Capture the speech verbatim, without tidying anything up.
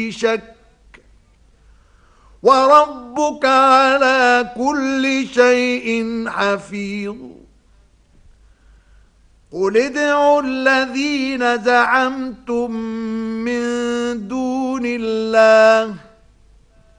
شك وربك على كل شيء حفيظ قل ادعوا الذين زعمتم من دون الله